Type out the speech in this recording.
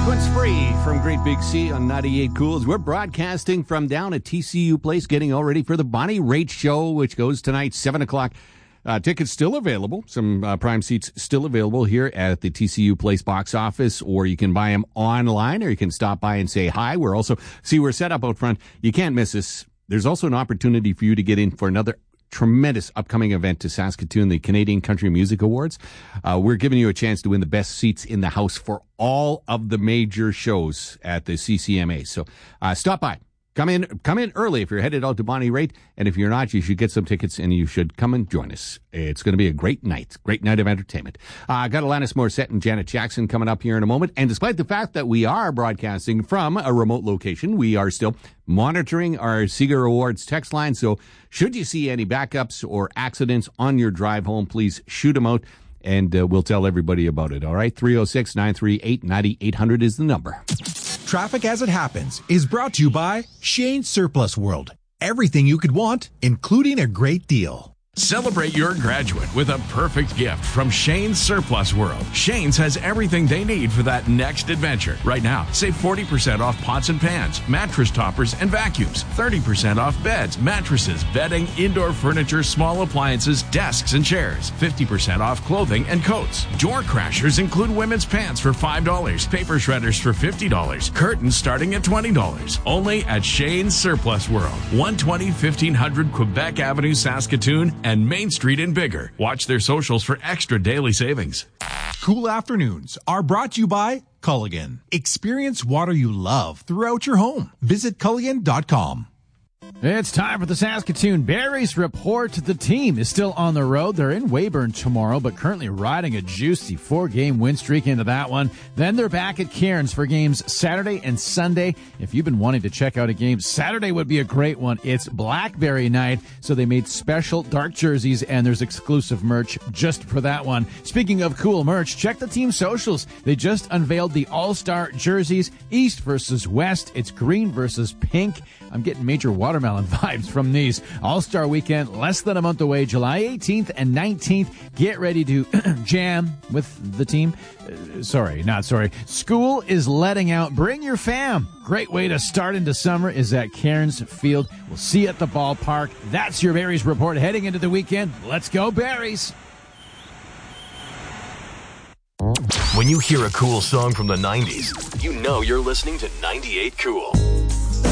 Sequence free from Great Big Sea on 98 Cools. We're broadcasting from down at TCU Place, getting all ready for the Bonnie Raitt Show, which goes tonight, 7 o'clock. Tickets still available. Some prime seats still available here at the TCU Place box office, or you can buy them online, or you can stop by and say hi. We're set up out front. You can't miss us. There's also an opportunity for you to get in for another tremendous upcoming event to Saskatoon, the Canadian Country Music Awards. We're giving you a chance to win the best seats in the house for all of the major shows at the CCMA. So stop by. Come in early if you're headed out to Bonnie Raitt, and if you're not, you should get some tickets and you should come and join us. It's going to be a great night of entertainment. Got Alanis Morissette and Janet Jackson coming up here in a moment, and despite the fact that we are broadcasting from a remote location, we are still monitoring our Seeger Awards text line, so should you see any backups or accidents on your drive home, please shoot them out, and we'll tell everybody about it, all right? 306-938-9800 is the number. Traffic as it happens is brought to you by Shane's Surplus World. Everything you could want, including a great deal. Celebrate your graduate with a perfect gift from Shane's Surplus World. Shane's has everything they need for that next adventure. Right now, save 40% off pots and pans, mattress toppers, and vacuums. 30% off beds, mattresses, bedding, indoor furniture, small appliances, desks, and chairs. 50% off clothing and coats. Door crashers include women's pants for $5, paper shredders for $50, curtains starting at $20. Only at Shane's Surplus World, 120 1500 Quebec Avenue, Saskatoon, and Main Street in Bigger. Watch their socials for extra daily savings. Cool Afternoons are brought to you by Culligan. Experience water you love throughout your home. Visit Culligan.com. It's time for the Saskatoon Berries Report. The team is still on the road. They're in Weyburn tomorrow, but currently riding a juicy 4-game win streak into that one. Then they're back at Cairns for games Saturday and Sunday. If you've been wanting to check out a game, Saturday would be a great one. It's Blackberry night, so they made special dark jerseys, and there's exclusive merch just for that one. Speaking of cool merch, check the team socials. They just unveiled the All-Star jerseys, East versus West. It's green versus pink. I'm getting major watermelon vibes from these. All-Star Weekend, less than a month away, July 18th and 19th. Get ready to jam with the team. School is letting out. Bring your fam. Great way to start into summer is at Cairns Field. We'll see you at the ballpark. That's your Berries Report heading into the weekend. Let's go Berries. When you hear a cool song from the 90s, you know you're listening to 98 Cool.